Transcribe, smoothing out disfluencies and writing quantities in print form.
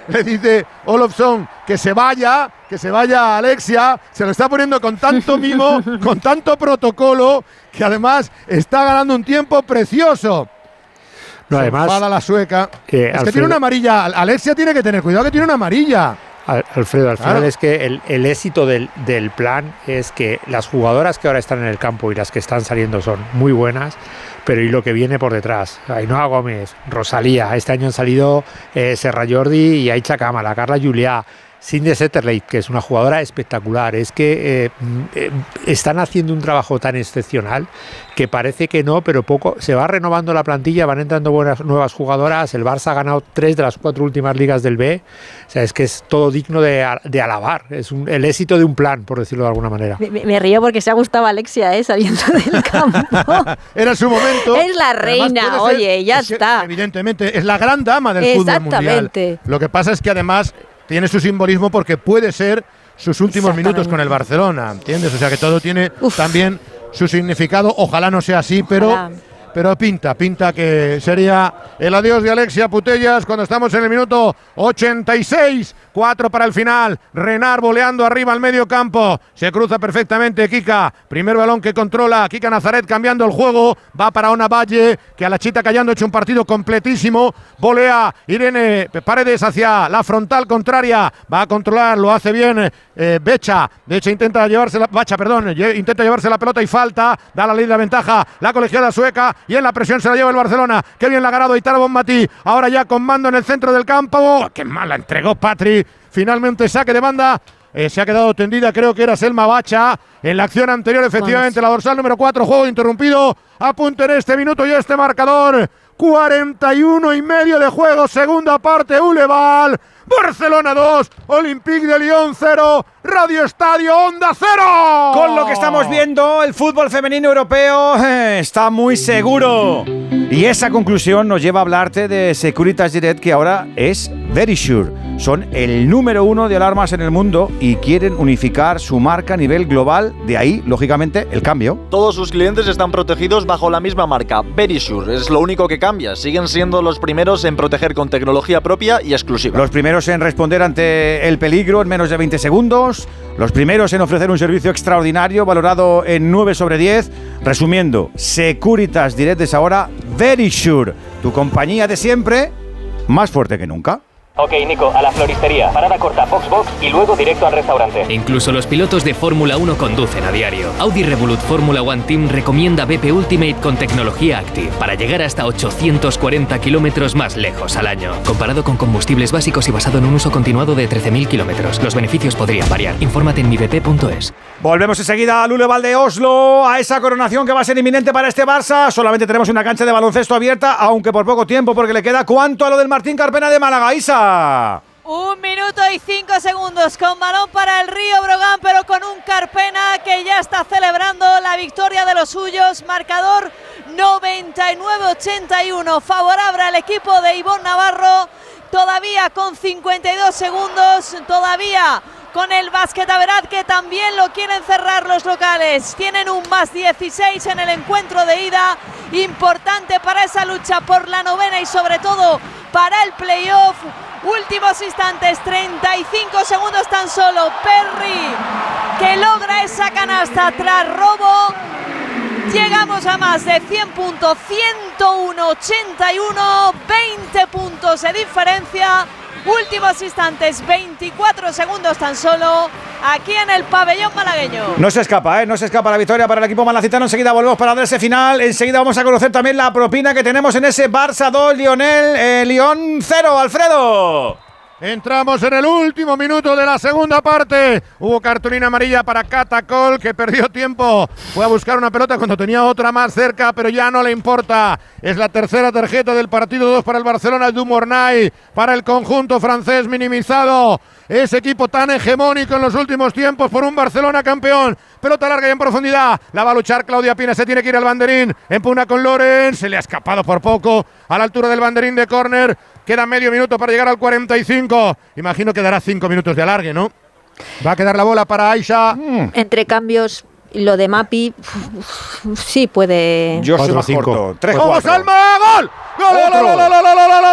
le dice Olofsson que se vaya Alexia, se lo está poniendo con tanto mimo, con tanto protocolo, que además está ganando un tiempo precioso. No, además, enfada la sueca. Es Alfredo, que tiene una amarilla. Alexia tiene que tener cuidado, que tiene una amarilla. Alfredo, al final Claro. es que el éxito del plan es que las jugadoras que ahora están en el campo y las que están saliendo son muy buenas, pero y lo que viene por detrás, Ainhoa Gómez, Rosalía, este año han salido Serra Jordi y Aicha Kamala, Carla Juliá, Cindy Zetterleit, que es una jugadora espectacular. Es que están haciendo un trabajo tan excepcional que parece que no, pero poco se va renovando la plantilla, van entrando nuevas jugadoras. El Barça ha ganado 3 de las 4 últimas ligas del B. O sea, es que es todo digno de alabar. Es el éxito de un plan, por decirlo de alguna manera. Me río porque se ha gustado Alexia, saliendo del campo. Era su momento. Es la reina, oye, ya está. Evidentemente, es la gran dama del fútbol mundial. Exactamente. Lo que pasa es que además tiene su simbolismo porque puede ser sus últimos minutos con el Barcelona, ¿entiendes? O sea que todo tiene también su significado. Ojalá no sea así, pero pinta que sería el adiós de Alexia Putellas cuando estamos en el minuto 86. 4 para el final. Renard voleando arriba al medio campo. Se cruza perfectamente Kika. Primer balón que controla Kika Nazaret cambiando el juego. Va para Ona Valle, que a la Chita Callando ha hecho un partido completísimo. Volea Irene Paredes hacia la frontal contraria. Va a controlar, lo hace bien Becha. De hecho intenta llevarse la pelota y falta. Da la ley de la ventaja la colegiada sueca y en la presión se la lleva el Barcelona. Qué bien la ha ganado Aitana Bonmatí. Ahora ya con mando en el centro del campo. Qué mal la entregó Patri. Finalmente saque de banda. Se ha quedado tendida, creo que era Selma Bacha. En la acción anterior, efectivamente, la dorsal número 4. Juego interrumpido. A punto en este minuto y este marcador. 41 y medio de juego. Segunda parte, Uleval. Barcelona 2, Olympique de Lyon 0, Radio Estadio Onda 0. Con lo que estamos viendo, el fútbol femenino europeo está muy seguro. Y esa conclusión nos lleva a hablarte de Securitas Direct, que ahora es Verisure. Son el número 1 de alarmas en el mundo y quieren unificar su marca a nivel global. De ahí, lógicamente, el cambio. Todos sus clientes están protegidos bajo la misma marca, Verisure. Es lo único que cambia. Siguen siendo los primeros en proteger con tecnología propia y exclusiva. Los primeros en responder ante el peligro en menos de 20 segundos. Los primeros en ofrecer un servicio extraordinario valorado en 9 sobre 10. Resumiendo, Securitas Direct es ahora Verisure. Tu compañía de siempre, más fuerte que nunca. Ok, Nico, a la floristería, parada corta, box y luego directo al restaurante. Incluso los pilotos de Fórmula 1 conducen a diario. Audi Revolut Fórmula One Team recomienda BP Ultimate con tecnología Active para llegar hasta 840 kilómetros más lejos al año. Comparado con combustibles básicos y basado en un uso continuado de 13.000 kilómetros. Los beneficios podrían variar. Infórmate en mibp.es. Volvemos enseguida al Uleval de Oslo, a esa coronación que va a ser inminente para este Barça. Solamente tenemos una cancha de baloncesto abierta, aunque por poco tiempo, porque le queda ¿cuánto a lo del Martín Carpena de Málaga, Isa? 1 minuto y 5 segundos con balón para el Río Brogan, pero con un Carpena que ya está celebrando la victoria de los suyos. Marcador 99-81, favorable al equipo de Ivonne Navarro. Todavía con 52 segundos, todavía con el Basquetaverat, que también lo quieren cerrar los locales. Tienen un más 16 en el encuentro de ida, importante para esa lucha por la novena y sobre todo para el playoff. Últimos instantes, 35 segundos tan solo. Perry que logra esa canasta tras robo. Llegamos a más de 100 puntos, 101-81, 20 puntos de diferencia. Últimos instantes, 24 segundos tan solo, aquí en el pabellón malagueño. No se escapa, no se escapa la victoria para el equipo malacitano. Enseguida volvemos para dar ese final. Enseguida vamos a conocer también la propina que tenemos en ese Barça 2, Lyon 0, Alfredo. Entramos en el último minuto de la segunda parte. Hubo cartulina amarilla para Catacol, que perdió tiempo. Fue a buscar una pelota cuando tenía otra más cerca, pero ya no le importa. Es la tercera tarjeta del partido, 2 para el Barcelona, du Mornay para el conjunto francés minimizado. Ese equipo tan hegemónico en los últimos tiempos por un Barcelona campeón. Pelota larga y en profundidad. La va a luchar Claudia Pina, se tiene que ir al banderín. Empuna con Loren, se le ha escapado por poco a la altura del banderín de córner. Queda medio minuto para llegar al 45. Imagino que dará 5 minutos de alargue, ¿no? Va a quedar la bola para Aisha. Entre cambios, lo de Mapi sí puede. Yo soy más corto. 3-4. ¡Vamos, Salma! ¡Gol! ¡Gol!